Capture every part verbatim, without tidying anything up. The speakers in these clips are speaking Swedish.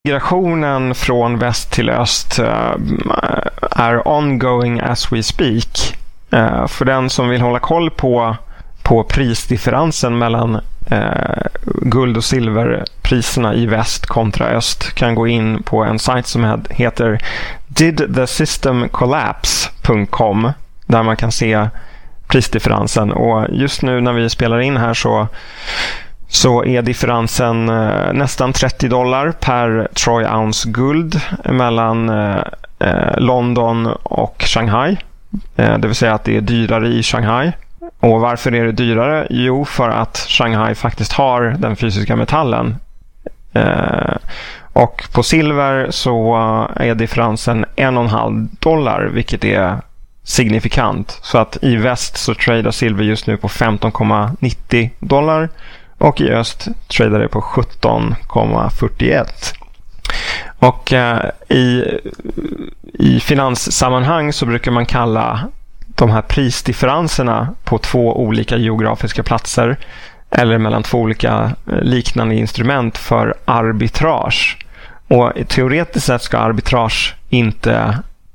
Migrationen från väst till öst uh, är ongoing as we speak. Uh, för den som vill hålla koll på, på prisdifferensen mellan uh, guld- och silverpriserna i väst kontra öst kan gå in på en sajt som heter did the system collapse punkt com där man kan se prisdifferensen. Och just nu när vi spelar in här så så är differensen eh, nästan trettio dollar per troy ounce guld mellan eh, London och Shanghai. Eh, det vill säga att det är dyrare i Shanghai. Och varför är det dyrare? Jo, för att Shanghai faktiskt har den fysiska metallen. Eh, och på silver så är differensen en och en halv dollar, vilket är signifikant. Så att i väst så tradar silver just nu på femton komma nittio dollar. Och i öst tradar det på sjutton komma fyrtioett. Och eh, i, i finanssammanhang så brukar man kalla de här prisdifferenserna på två olika geografiska platser eller mellan två olika liknande instrument för arbitrage. Och teoretiskt sett ska arbitrage inte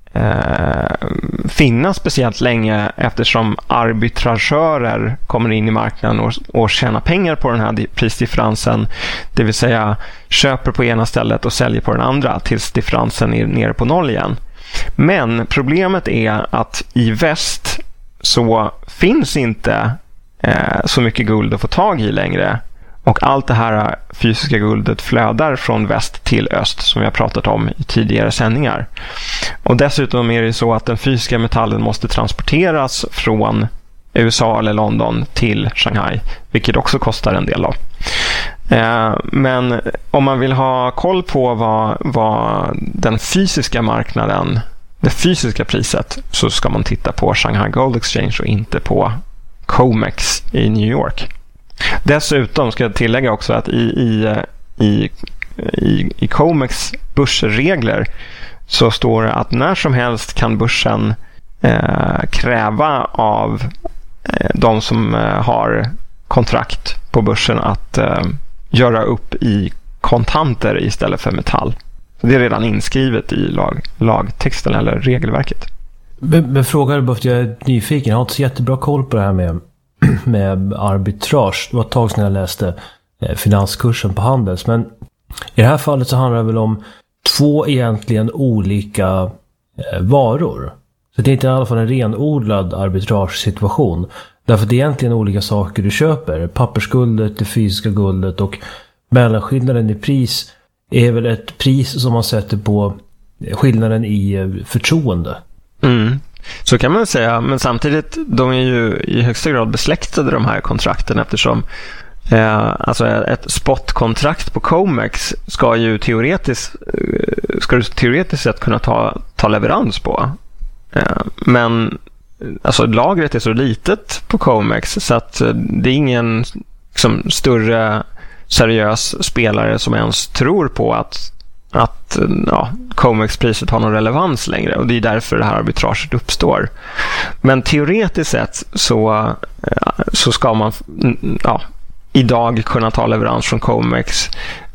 eh, finnas speciellt länge eftersom arbitragörer kommer in i marknaden och, och tjänar pengar på den här prisdifferensen. Det vill säga köper på ena stället och säljer på den andra tills differensen är nere på noll igen. Men problemet är att i väst så finns inte eh, så mycket guld att få tag i längre. Och allt det här fysiska guldet flödar från väst till öst som vi har pratat om i tidigare sändningar. Och dessutom är det så att den fysiska metallen måste transporteras från U S A eller London till Shanghai, vilket också kostar en del då. Eh, men om man vill ha koll på vad, vad den fysiska marknaden, det fysiska priset, så ska man titta på Shanghai Gold Exchange och inte på COMEX i New York. Dessutom ska jag tillägga också att i, i, i, i, i COMEX börsregler så står det att när som helst kan börsen eh, kräva av eh, de som eh, har kontrakt på börsen att eh, göra upp i kontanter istället för metall. Det är redan inskrivet i lag, lagtexten eller regelverket. Men, men frågar bara för jag är nyfiken. Jag har inte så jättebra koll på det här med med arbitrage. Det var ett tag sedan jag läste eh, finanskursen på Handels, men i det här fallet så handlar det väl om två egentligen olika eh, varor. Så det är inte i alla fall en renodlad arbitragesituation. Därför att det är egentligen olika saker du köper. Pappersguldet, det fysiska guldet, och mellanskillnaden i pris är väl ett pris som man sätter på skillnaden i eh, förtroende. Mm. Så kan man säga, men samtidigt de är ju i högsta grad besläktade de här kontrakten eftersom eh, alltså ett spotkontrakt på COMEX ska ju teoretiskt ska du teoretiskt sett kunna ta, ta leverans på. Eh, men alltså lagret är så litet på COMEX så att det är ingen liksom, större seriös spelare som ens tror på att att ja, COMEX-priset har någon relevans längre, och det är därför det här arbitraget uppstår. Men teoretiskt sett så, så ska man ja, idag kunna ta leverans från COMEX,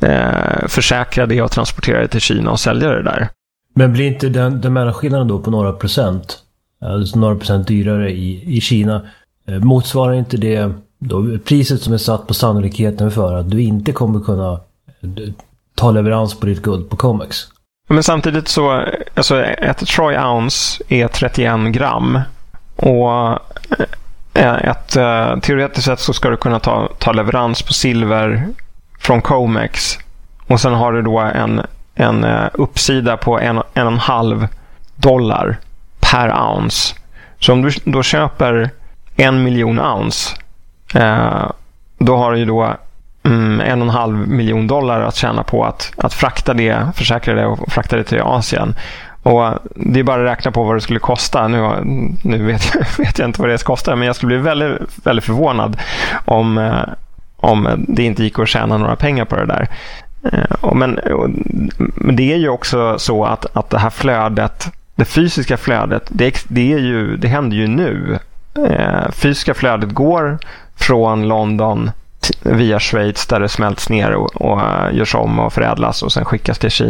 eh, försäkra det och transportera det till Kina och sälja det där. Men blir inte den, den mellanskillnaden då på några procent, alltså några procent dyrare i, i Kina, eh, motsvarar inte det då priset som är satt på sannolikheten för att du inte kommer kunna eh, ta leverans på ditt guld på COMEX? Men samtidigt så, alltså ett troy ounce är trettioen gram, och ett, teoretiskt sett så ska du kunna ta, ta leverans på silver från COMEX, och sen har du då en, en uppsida på en, en och en halv dollar per ounce. Så om du då köper en miljon ounce, eh, då har du ju då Mm, en och en halv miljon dollar att tjäna på att, att frakta det, försäkra det och frakta det till Asien. Och det är bara att räkna på vad det skulle kosta. Nu, nu vet, jag, vet jag inte vad det kostar, men jag skulle bli väldigt, väldigt förvånad om, om det inte gick att tjäna några pengar på det där. Och men, och, men det är ju också så att, att det här flödet, det fysiska flödet, det, det, är ju, det händer ju nu. Fysiska flödet går från London via Schweiz där det smälts ner och, och görs om och förädlas och sen skickas till Kina.